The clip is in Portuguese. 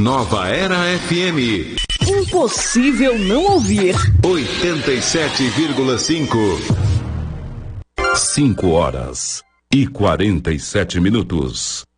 Nova Era FM. Impossível não ouvir. 87,5. 5 horas e 47 minutos.